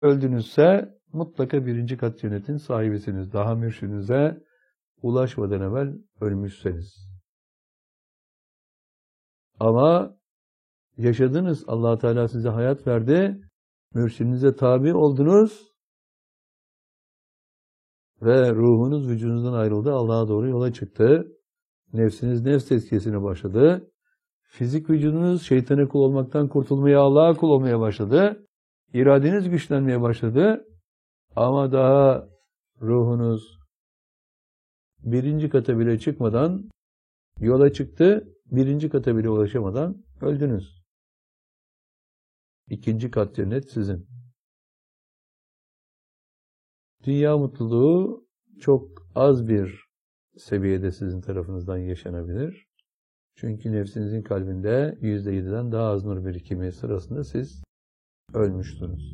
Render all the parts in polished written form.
öldünüzse mutlaka birinci kat cennetin sahibisiniz. Daha mürşidinize ulaşmadan evvel ölmüşseniz. Ama yaşadınız, Allah Teala size hayat verdi, mürşidinize tabi oldunuz ve ruhunuz vücudunuzdan ayrıldı, Allah'a doğru yola çıktı. Nefsiniz nefs tezkiyesine başladı. Fizik vücudunuz şeytana kul olmaktan kurtulmaya, Allah'a kul olmaya başladı. İradeniz güçlenmeye başladı. Ama daha ruhunuz birinci kata bile çıkmadan yola çıktı, birinci kata bile ulaşamadan öldünüz. İkinci kat cennet sizin. Dünya mutluluğu çok az bir seviyede sizin tarafınızdan yaşanabilir. Çünkü nefsinizin kalbinde %7'den daha az nur birikimi sırasında siz ölmüşsünüz.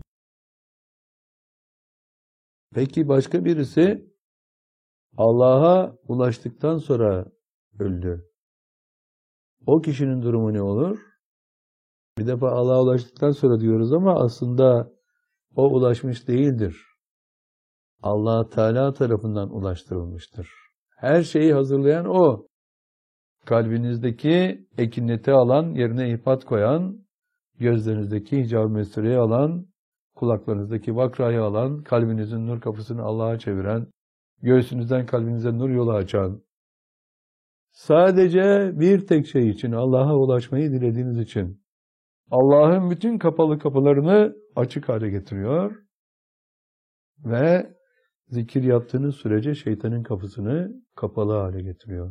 Peki başka birisi Allah'a ulaştıktan sonra öldü. O kişinin durumu ne olur? Bir defa Allah'a ulaştıktan sonra diyoruz ama aslında o ulaşmış değildir. Allah Teala tarafından ulaştırılmıştır. Her şeyi hazırlayan O. Kalbinizdeki ekineti alan, yerine ihpat koyan, gözlerinizdeki hicab-ı mesreyi alan, kulaklarınızdaki vakrayı alan, kalbinizin nur kapısını Allah'a çeviren, göğsünüzden kalbinize nur yolu açan, sadece bir tek şey için, Allah'a ulaşmayı dilediğiniz için, Allah'ın bütün kapalı kapılarını açık hale getiriyor ve zikir yaptığınız sürece şeytanın kapısını kapalı hale getiriyor.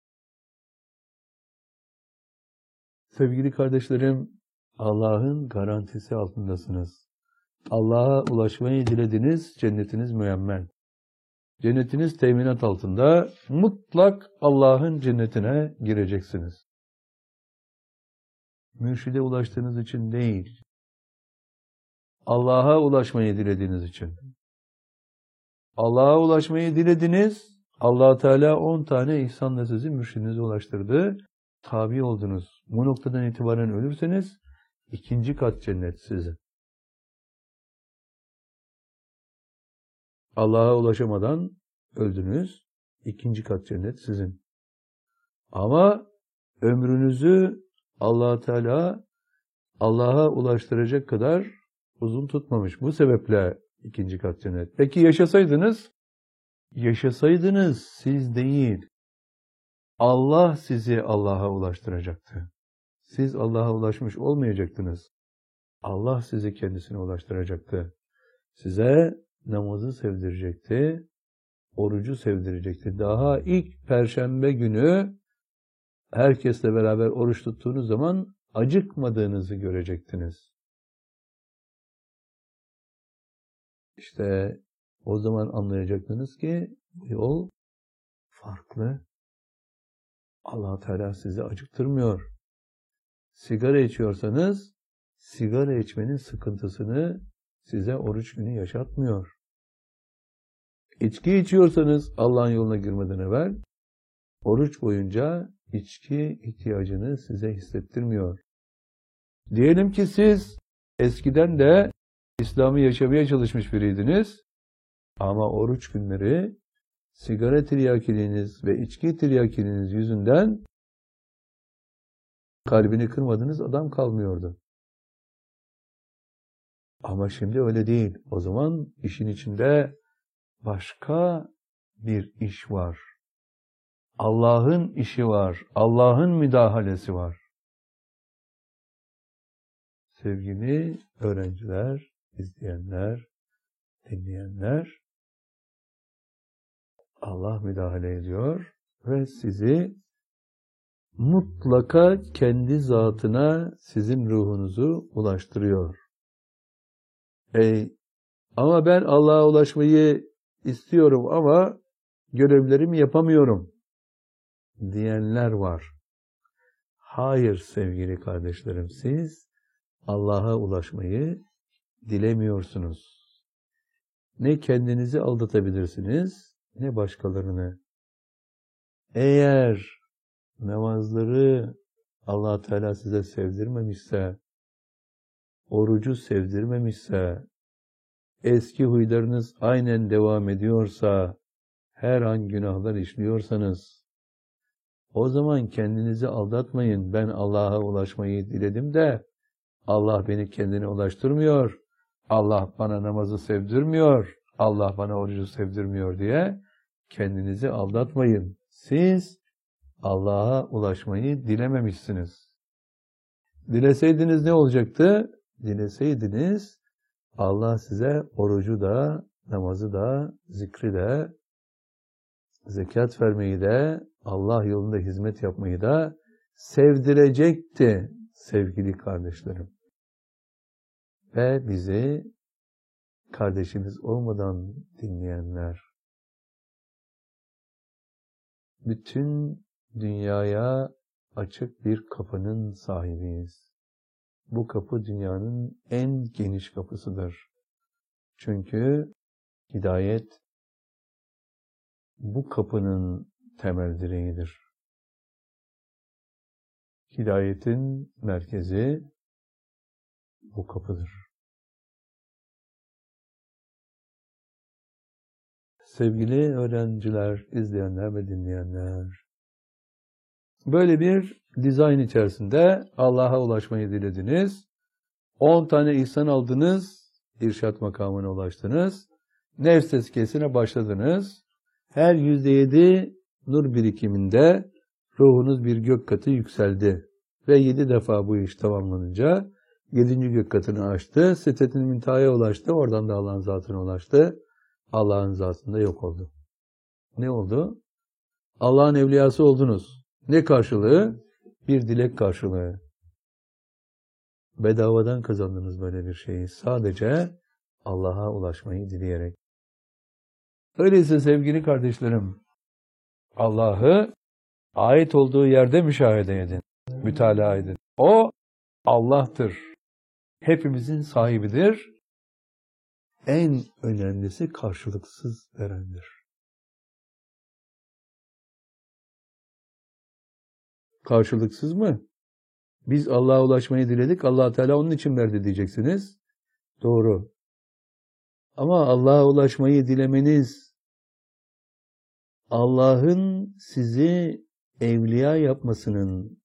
Sevgili kardeşlerim, Allah'ın garantisi altındasınız. Allah'a ulaşmayı dilediniz, cennetiniz müemmen. Cennetiniz teminat altında, mutlak Allah'ın cennetine gireceksiniz. Mürşide ulaştığınız için değil, Allah'a ulaşmayı dilediğiniz için. Allah'a ulaşmayı dilediniz, Allah Teala 10 tane ihsanla sizi mürşidinize ulaştırdı, tabi oldunuz. Bu noktadan itibaren ölürseniz, ikinci kat cennet sizin. Allah'a ulaşamadan öldünüz, ikinci kat cennet sizin. Ama ömrünüzü Allah Teala Allah'a ulaştıracak kadar uzun tutmamış. Bu sebeple ikinci kat cennet. Peki yaşasaydınız siz değil, Allah sizi Allah'a ulaştıracaktı. Siz Allah'a ulaşmış olmayacaktınız. Allah sizi kendisine ulaştıracaktı. Size namazı sevdirecekti, orucu sevdirecekti. Daha ilk Perşembe günü herkesle beraber oruç tuttuğunuz zaman acıkmadığınızı görecektiniz. İşte o zaman anlayacaktınız ki bu yol farklı. Allah Teala sizi acıktırmıyor. Sigara içiyorsanız sigara içmenin sıkıntısını size oruç günü yaşatmıyor. İçki içiyorsanız Allah'ın yoluna girmeden evvel oruç boyunca içki ihtiyacını size hissettirmiyor. Diyelim ki siz eskiden de İslam'ı yaşamaya çalışmış biriydiniz ama oruç günleri sigara tiryakiliğiniz ve içki tiryakiliğiniz yüzünden kalbini kırmadığınız adam kalmıyordu. Ama şimdi öyle değil. O zaman işin içinde başka bir iş var. Allah'ın işi var. Allah'ın müdahalesi var. Sevgili öğrenciler, izleyenler, dinleyenler, Allah müdahale ediyor ve sizi mutlaka kendi zatına, sizin ruhunuzu ulaştırıyor. Ama ben Allah'a ulaşmayı istiyorum ama görevlerimi yapamıyorum diyenler var. Hayır sevgili kardeşlerim, siz Allah'a ulaşmayı dilemiyorsunuz. Ne kendinizi aldatabilirsiniz, ne başkalarını. Eğer namazları Allah Teala size sevdirmemişse, orucu sevdirmemişse, eski huylarınız aynen devam ediyorsa, her an günahlar işliyorsanız, o zaman kendinizi aldatmayın. Ben Allah'a ulaşmayı diledim de, Allah beni kendine ulaştırmıyor. Allah bana namazı sevdirmiyor. Allah bana orucu sevdirmiyor diye kendinizi aldatmayın. Siz Allah'a ulaşmayı dilememişsiniz. Dileseydiniz ne olacaktı? Dileseydiniz Allah size orucu da, namazı da, zikri de, zekat vermeyi de, Allah yolunda hizmet yapmayı da sevdirecekti sevgili kardeşlerim. Ve bizi kardeşimiz olmadan dinleyenler, bütün dünyaya açık bir kapının sahibiyiz. Bu kapı dünyanın en geniş kapısıdır. Çünkü hidayet bu kapının temel direğidir. Hidayetin merkezi bu kapıdır. Sevgili öğrenciler, izleyenler ve dinleyenler, böyle bir dizayn içerisinde Allah'a ulaşmayı dilediniz. 10 tane ihsan aldınız, irşat makamına ulaştınız. Nefs tezkiyesine başladınız. Her %7 nur birikiminde ruhunuz bir gök katı yükseldi. Ve 7 defa bu iş tamamlanınca 7. gök katını aştı. Sidret-i müntehaya ulaştı. Oradan da Allah'ın zatına ulaştı. Allah'ın zatında yok oldu. Ne oldu? Allah'ın evliyası oldunuz. Ne karşılığı? Bir dilek karşılığı. Bedavadan kazandınız böyle bir şeyi. Sadece Allah'a ulaşmayı dileyerek. Öyleyse sevgili kardeşlerim, Allah'ı ait olduğu yerde müşahede edin, mütalaa edin. O Allah'tır. Hepimizin sahibidir. En önemlisi karşılıksız verendir. Karşılıksız mı? Biz Allah'a ulaşmayı diledik, Allah Teala onun için verdi diyeceksiniz. Doğru. Ama Allah'a ulaşmayı dilemeniz, Allah'ın sizi evliya yapmasının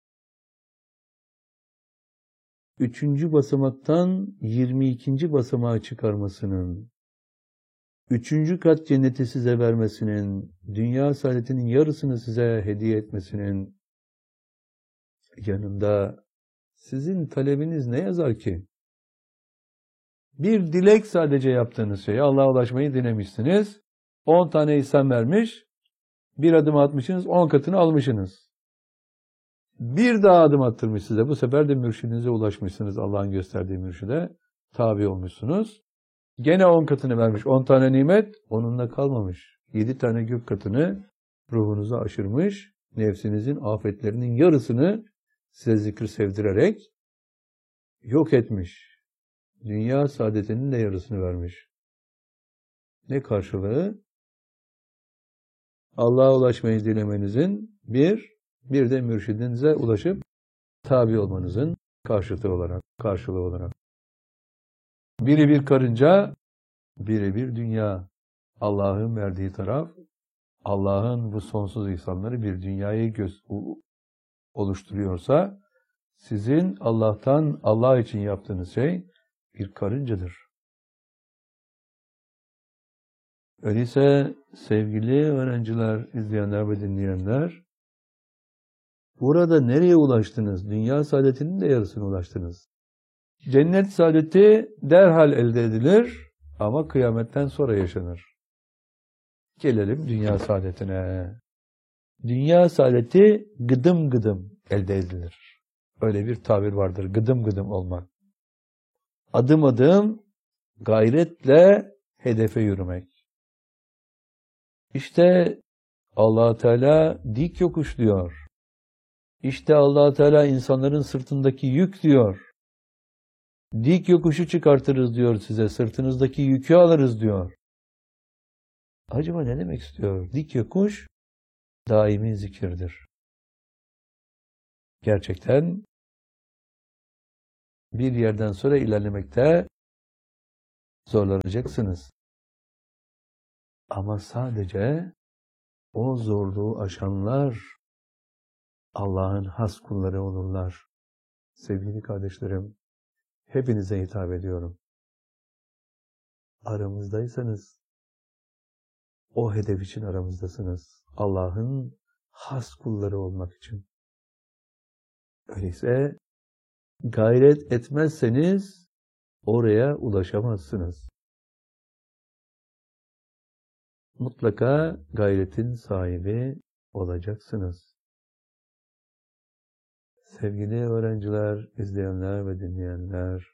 3. basamaktan 22. basamağa çıkarmasının, 3. kat cenneti size vermesinin, dünya saadetinin yarısını size hediye etmesinin yanında sizin talebiniz ne yazar ki? Bir dilek sadece yaptığınız şey. Allah'a ulaşmayı dilemişsiniz. 10 tane ihsan vermiş. Bir adım atmışsınız, 10 katını almışsınız. Bir daha adım attırmış size. Bu sefer de mürşidinize ulaşmışsınız. Allah'ın gösterdiği mürşide tabi olmuşsunuz. Gene 10 katını vermiş. 10 tane nimet onunla kalmamış. 7 tane gök katını ruhunuza aşırmış. Nefsinizin afetlerinin yarısını size zikri sevdirerek yok etmiş. Dünya saadetinin de yarısını vermiş. Ne karşılığı? Allah'a ulaşmayı dilemenizin bir de mürşidinize ulaşıp tabi olmanızın karşılığı olarak. Biri bir karınca, biri bir dünya. Allah'ın verdiği taraf, Allah'ın bu sonsuz ihsanları bir dünyayı oluşturuyorsa, sizin Allah'tan, Allah için yaptığınız şey bir karıncadır. Öyleyse sevgili öğrenciler, izleyenler ve dinleyenler, burada nereye ulaştınız? Dünya saadetinin de yarısına ulaştınız. Cennet saadeti derhal elde edilir ama kıyametten sonra yaşanır. Gelelim dünya saadetine. Dünya saadeti gıdım gıdım elde edilir. Öyle bir tabir vardır, gıdım gıdım olmak. Adım adım gayretle hedefe yürümek. İşte Allah Teala dik yokuş diyor. İşte Allah Teala insanların sırtındaki yük diyor. Dik yokuşu çıkartırız diyor size, sırtınızdaki yükü alırız diyor. Acaba ne demek istiyor? Dik yokuş daimi zikirdir. Gerçekten bir yerden sonra ilerlemekte zorlanacaksınız. Ama sadece o zorluğu aşanlar Allah'ın has kulları olurlar. Sevgili kardeşlerim, hepinize hitap ediyorum. Aramızdaysanız, o hedef için aramızdasınız. Allah'ın has kulları olmak için. Öyleyse gayret etmezseniz oraya ulaşamazsınız. Mutlaka gayretin sahibi olacaksınız. Sevgili öğrenciler, izleyenler ve dinleyenler,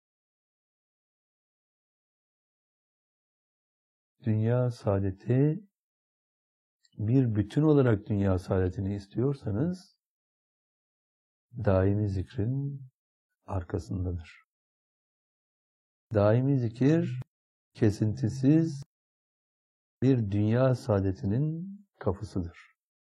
dünya saadeti, bir bütün olarak dünya saadetini istiyorsanız, daimi zikrin arkasındadır. Daimi zikir, kesintisiz bir dünya saadetinin kapısıdır.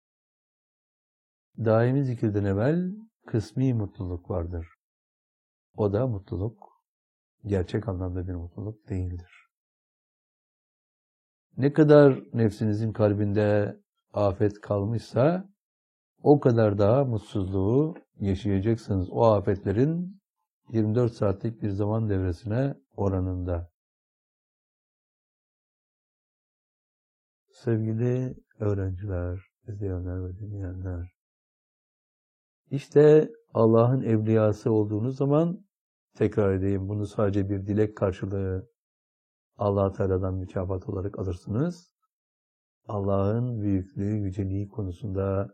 Daimi zikirden evvel kısmi mutluluk vardır. O da mutluluk, gerçek anlamda bir mutluluk değildir. Ne kadar nefsinizin kalbinde afet kalmışsa, o kadar daha mutsuzluğu yaşayacaksınız. O afetlerin 24 saatlik bir zaman devresine oranında. Sevgili öğrenciler, izleyenler ve dinleyenler, İşte Allah'ın evliyası olduğunuz zaman, tekrar edeyim, bunu sadece bir dilek karşılığı Allah Teala'dan mükafat olarak alırsınız. Allah'ın büyüklüğü, yüceliği konusunda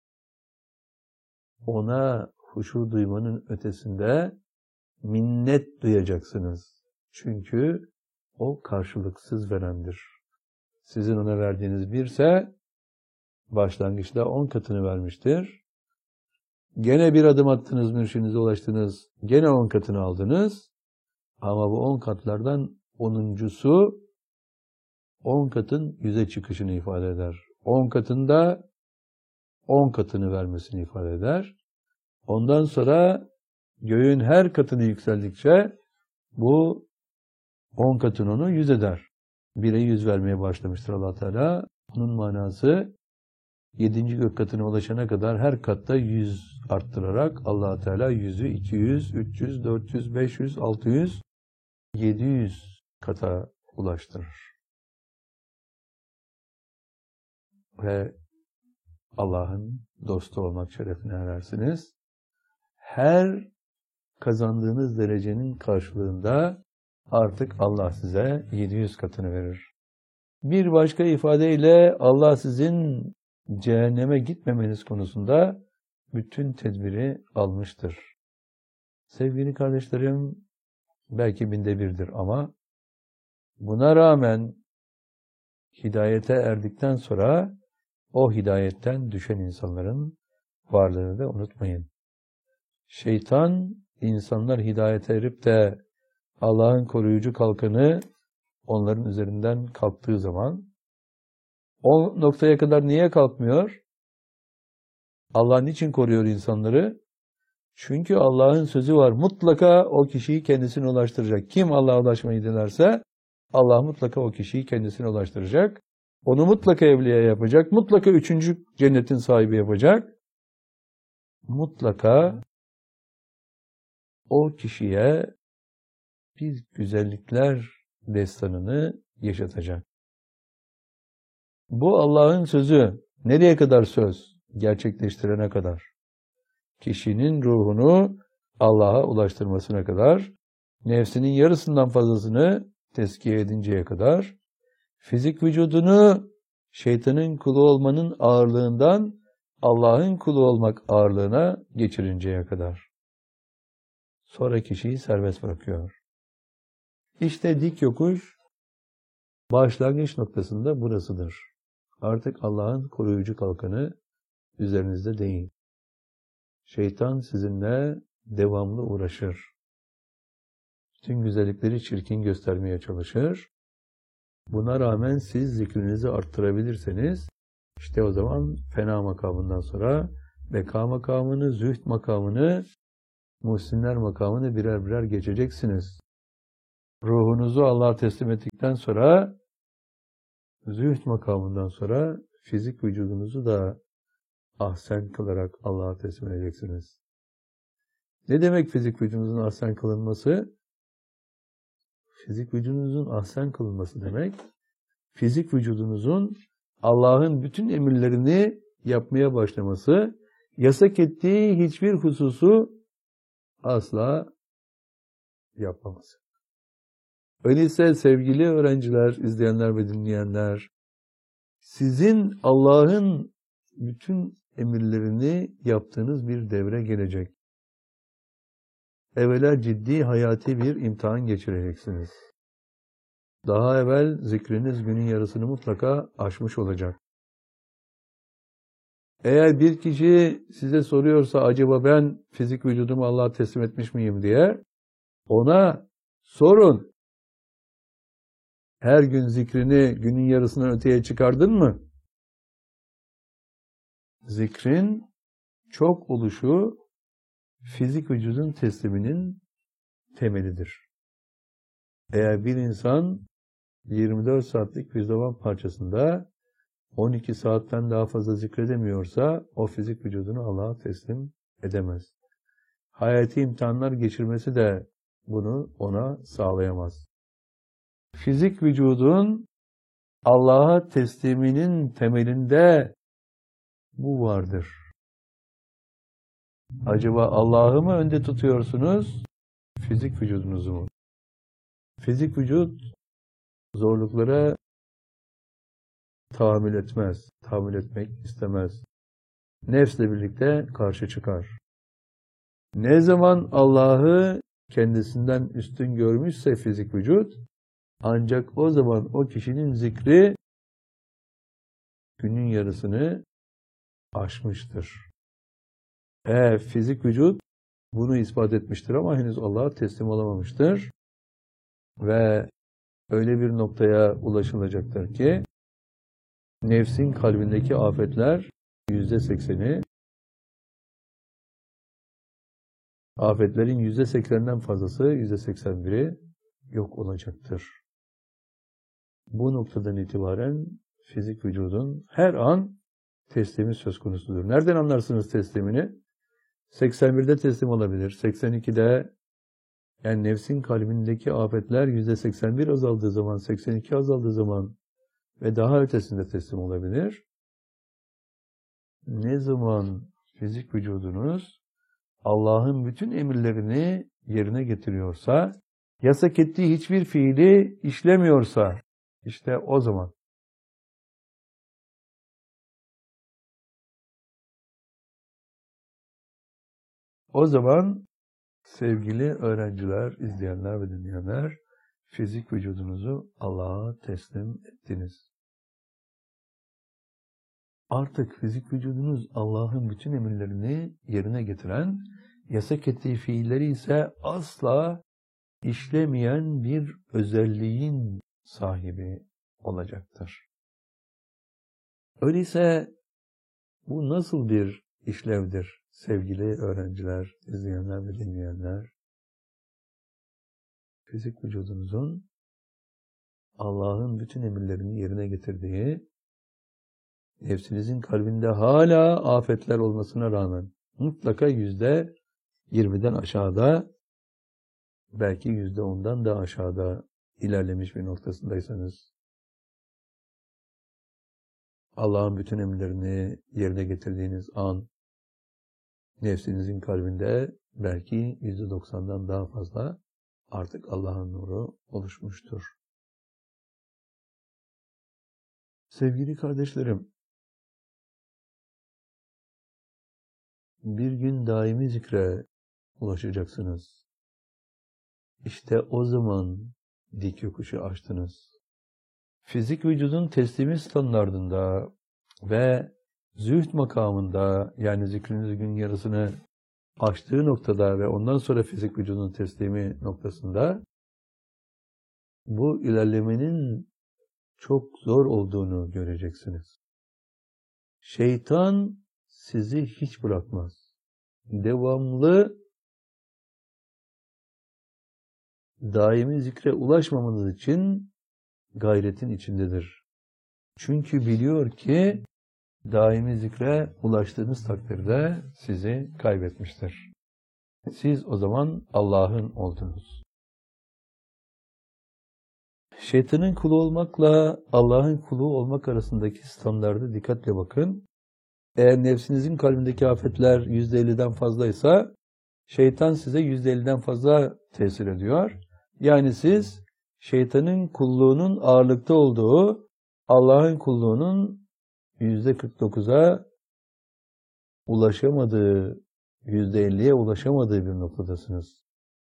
ona huşu duymanın ötesinde minnet duyacaksınız. Çünkü o karşılıksız verendir. Sizin ona verdiğiniz birse başlangıçta 10 katını vermiştir. Gene bir adım attınız, mürşidinize ulaştınız. Gene 10 katını aldınız. Ama bu 10 katlardan 10'uncusu 10 katın 100'e çıkışını ifade eder. 10 katında 10 katını vermesini ifade eder. Ondan sonra göğün her katını yükseldikçe bu 10 katın onu 100 eder. 1'e 100 vermeye başlamıştır Allah Teala. Bunun manası 7. gök katına ulaşana kadar her katta 100 arttırarak Allah Teala 100'ü 200, 300, 400, 500, 600, 700 kata ulaştırır. Ve Allah'ın dostu olmak şerefine erersiniz. Her kazandığınız derecenin karşılığında artık Allah size 700 katını verir. Bir başka ifadeyle Allah sizin cehenneme gitmemeniz konusunda bütün tedbiri almıştır. Sevgili kardeşlerim, belki 1/1000'dir ama buna rağmen hidayete erdikten sonra o hidayetten düşen insanların varlığını da unutmayın. Şeytan, insanlar hidayete erip de Allah'ın koruyucu kalkanı onların üzerinden kalktığı zaman, o noktaya kadar niye kalkmıyor? Allah niçin koruyor insanları? Çünkü Allah'ın sözü var. Mutlaka o kişiyi kendisine ulaştıracak. Kim Allah'a ulaşmayı dilerse Allah mutlaka o kişiyi kendisine ulaştıracak. Onu mutlaka evliya yapacak. Mutlaka 3. cennetin sahibi yapacak. Mutlaka o kişiye bir güzellikler destanını yaşatacak. Bu Allah'ın sözü. Nereye kadar söz? Gerçekleştirene kadar. Kişinin ruhunu Allah'a ulaştırmasına kadar, nefsinin yarısından fazlasını tezkiye edinceye kadar, fizik vücudunu şeytanın kulu olmanın ağırlığından Allah'ın kulu olmak ağırlığına geçirinceye kadar. Sonra kişiyi serbest bırakıyor. İşte dik yokuş başlangıç noktasında burasıdır. Artık Allah'ın koruyucu kalkanı üzerinizde değil. Şeytan sizinle devamlı uğraşır. Bütün güzellikleri çirkin göstermeye çalışır. Buna rağmen siz zikrinizi arttırabilirseniz, işte o zaman fena makamından sonra beka makamını, zühd makamını, muhsinler makamını birer birer geçeceksiniz. ruhunuzu Allah'a teslim ettikten sonra, zühd makamından sonra fizik vücudunuzu da ahsen kılarak Allah'a teslim edeceksiniz. Ne demek fizik vücudunuzun ahsen kılınması? Fizik vücudunuzun ahsen kılınması demek, fizik vücudunuzun Allah'ın bütün emirlerini yapmaya başlaması, yasak ettiği hiçbir hususu asla yapmaması. Öyleyse sevgili öğrenciler, izleyenler ve dinleyenler, sizin Allah'ın bütün emirlerini yaptığınız bir devre gelecek. Evvela ciddi hayati bir imtihan geçireceksiniz. Daha evvel zikriniz günün yarısını mutlaka aşmış olacak. Eğer bir kişi size soruyorsa acaba ben fizik vücudumu Allah'a teslim etmiş miyim diye, ona sorun. Her gün zikrini günün yarısından öteye çıkardın mı? Zikrin çok oluşu fizik vücudun tesliminin temelidir. Eğer bir insan 24 saatlik bir zaman parçasında 12 saatten daha fazla zikredemiyorsa o fizik vücudunu Allah'a teslim edemez. Hayati imtihanlar geçirmesi de bunu ona sağlayamaz. Fizik vücudun Allah'a tesliminin temelinde bu vardır. Acaba Allah'ı mı önde tutuyorsunuz, fizik vücudunuzu mu? Fizik vücut zorluklara tahammül etmez, tahammül etmek istemez. Nefsle birlikte karşı çıkar. Ne zaman Allah'ı kendisinden üstün görmüşse fizik vücut, ancak o zaman o kişinin zikri günün yarısını aşmıştır. Fizik vücut bunu ispat etmiştir ama henüz Allah'a teslim olamamıştır. Ve öyle bir noktaya ulaşılacaktır ki, nefsin kalbindeki afetler %80'i, afetlerin %80'den fazlası, %81'i yok olacaktır. Bu noktadan itibaren fizik vücudun her an teslimi söz konusudur. Nereden anlarsınız teslimini? 81'de teslim olabilir, 82'de, yani nefsin kalbindeki afetler %81 azaldığı zaman, 82 azaldığı zaman ve daha ötesinde teslim olabilir. Ne zaman fizik vücudunuz Allah'ın bütün emirlerini yerine getiriyorsa, yasak ettiği hiçbir fiili işlemiyorsa, işte o zaman. O zaman sevgili öğrenciler, izleyenler ve dinleyenler, fizik vücudunuzu Allah'a teslim ettiniz. Artık fizik vücudunuz Allah'ın bütün emirlerini yerine getiren, yasak ettiği fiilleri ise asla işlemeyen bir özelliğin sahibi olacaktır. Öyleyse bu nasıl bir işlevdir sevgili öğrenciler, izleyenler ve dinleyenler? Fizik vücudunuzun Allah'ın bütün emirlerini yerine getirdiği, nefsinizin kalbinde hala afetler olmasına rağmen mutlaka %20'den aşağıda, belki %10'dan da aşağıda ilerlemiş bir noktasındaysanız, Allah'ın bütün emirlerini yerine getirdiğiniz an, nefsinizin kalbinde belki %90'dan daha fazla artık Allah'ın nuru oluşmuştur. Sevgili kardeşlerim, bir gün daimi zikre ulaşacaksınız. İşte o zaman dik yokuşu aştınız. Fizik vücudun teslimi standardında ve zühd makamında, yani zikriniz gün yarısını aştığı noktada ve ondan sonra fizik vücudun teslimi noktasında bu ilerlemenin çok zor olduğunu göreceksiniz. Şeytan sizi hiç bırakmaz. Devamlı daimi zikre ulaşmamanız için gayretin içindedir. Çünkü biliyor ki daimi zikre ulaştığınız takdirde sizi kaybetmiştir. Siz o zaman Allah'ın oldunuz. Şeytanın kulu olmakla Allah'ın kulu olmak arasındaki standarda dikkatle bakın. Eğer nefsinizin kalbindeki afetler %50'den fazlaysa, şeytan size %50'den fazla tesir ediyor. Yani siz şeytanın kulluğunun ağırlıkta olduğu, Allah'ın kulluğunun %49'a ulaşamadığı, %50'ye ulaşamadığı bir noktadasınız.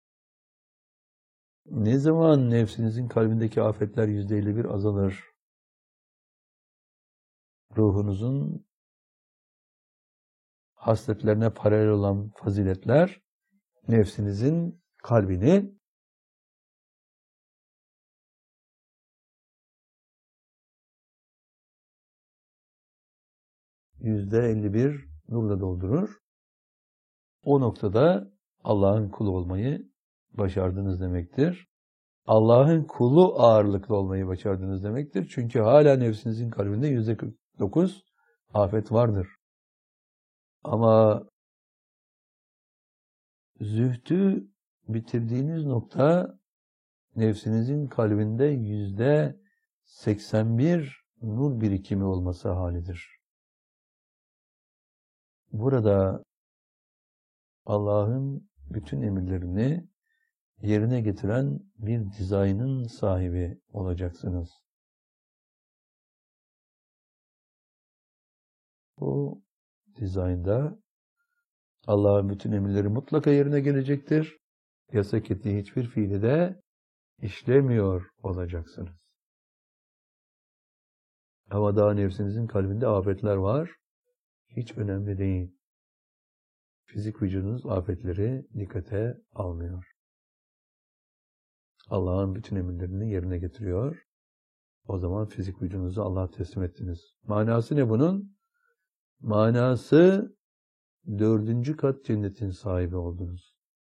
Ne zaman nefsinizin kalbindeki afetler %51 azalır, ruhunuzun hasletlerine paralel olan faziletler, nefsinizin kalbini %51 nurla doldurur. O noktada Allah'ın kulu olmayı başardınız demektir. Allah'ın kulu ağırlıklı olmayı başardınız demektir. Çünkü hala nefsinizin kalbinde %49 afet vardır. Ama zühdü bitirdiğiniz nokta nefsinizin kalbinde %81 nur birikimi olması halidir. Burada Allah'ın bütün emirlerini yerine getiren bir dizaynın sahibi olacaksınız. Bu dizaynda Allah'ın bütün emirleri mutlaka yerine gelecektir. Yasak ettiği hiçbir fiili de işlemiyor olacaksınız. Ama daha nefsinizin kalbinde afetler var. Hiç önemli değil. Fizik vücudunuz afetleri dikkate almıyor. Allah'ın bütün emirlerini yerine getiriyor. O zaman fizik vücudunuzu Allah'a teslim ettiniz. Manası ne bunun? Manası 4. kat cennetin sahibi oldunuz.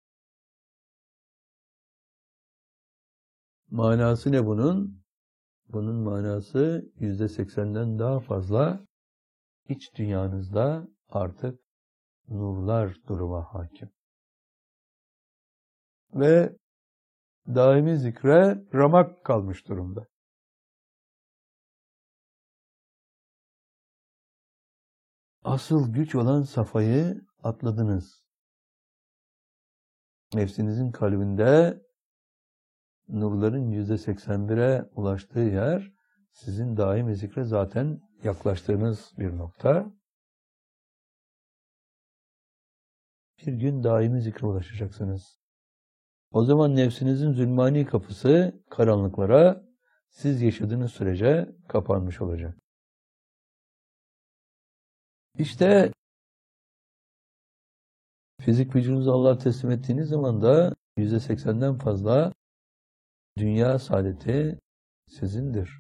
Manası ne bunun? Bunun manası %80'den daha fazla iç dünyanızda artık nurlar duruma hakim. Ve daimi zikre ramak kalmış durumda. Asıl güç olan safayı atladınız. Nefsinizin kalbinde nurların %81'e ulaştığı yer, sizin daimi zikre zaten yaklaştığınız bir nokta. Bir gün daimi zikre ulaşacaksınız. O zaman nefsinizin zulmani kapısı karanlıklara siz yaşadığınız sürece kapanmış olacak. İşte fizik vücudunuzu Allah'a teslim ettiğiniz zaman da %80'den fazla dünya saadeti sizindir.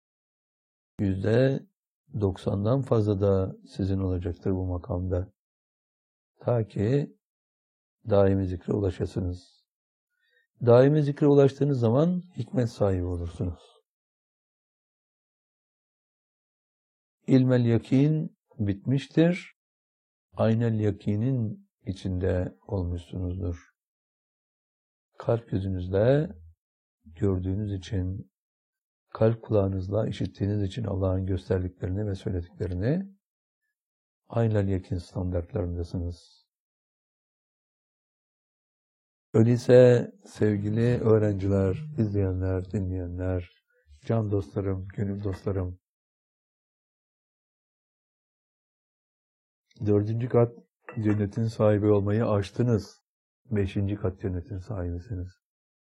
%90'dan fazla da sizin olacaktır bu makamda. Ta ki daimi zikre ulaşasınız. Daimi zikre ulaştığınız zaman hikmet sahibi olursunuz. İlmel yakin bitmiştir. Aynel yakinin içinde olmuşsunuzdur. Kalp gözünüzle gördüğünüz için, kalp kulağınızla işittiğiniz için Allah'ın gösterdiklerini ve söylediklerini aynel yakin standartlarındasınız. Öyleyse sevgili öğrenciler, izleyenler, dinleyenler, can dostlarım, gönül dostlarım, 4. kat cennetin sahibi olmayı aştınız. 5. kat cennetin sahibisiniz.